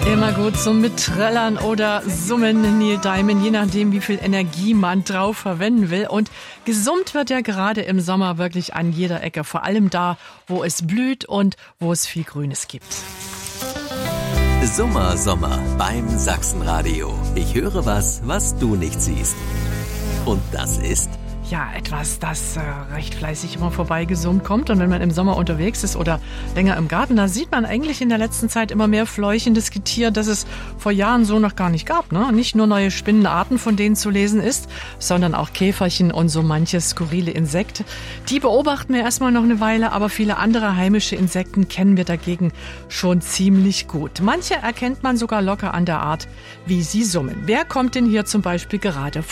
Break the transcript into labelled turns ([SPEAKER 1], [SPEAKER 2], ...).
[SPEAKER 1] Immer gut zum Mitträllern oder Summen, Neil Diamond, je nachdem, wie viel Energie man drauf verwenden will. Und gesummt wird ja gerade im Sommer wirklich an jeder Ecke, vor allem da, wo es blüht und wo es viel Grünes gibt.
[SPEAKER 2] Sommer beim Sachsenradio. Ich höre was du nicht siehst. Und das ist...
[SPEAKER 1] Ja, etwas, das recht fleißig immer vorbeigesummt kommt. Und wenn man im Sommer unterwegs ist oder länger im Garten, da sieht man eigentlich in der letzten Zeit immer mehr fleuchendes Getier, das es vor Jahren so noch gar nicht gab. Ne? Nicht nur neue Spinnenarten, von denen zu lesen ist, sondern auch Käferchen und so manches skurrile Insekt. Die beobachten wir erstmal noch eine Weile, aber viele andere heimische Insekten kennen wir dagegen schon ziemlich gut. Manche erkennt man sogar locker an der Art, wie sie summen. Wer kommt denn hier zum Beispiel gerade